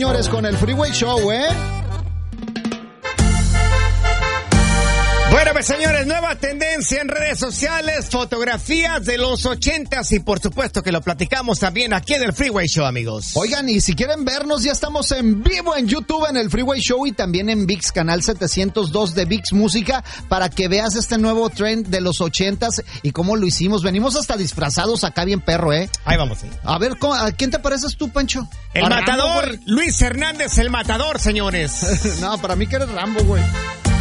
señores, con el Freeway Show, ¿eh? Bueno, pues señores, nueva tendencia en redes sociales, fotografías de los 80s y por supuesto que lo platicamos también aquí en el Freeway Show, amigos. Oigan, y si quieren vernos, ya estamos en vivo en YouTube en el Freeway Show y también en ViX, canal 702 de ViX Música, para que veas este nuevo trend de los 80s y cómo lo hicimos. Venimos hasta disfrazados acá bien perro, ¿eh? Ahí vamos, sí. A ver, ¿a quién te pareces tú, Pancho? El matador, Luis Hernández, el matador, señores. No, para mí que eres Rambo, güey.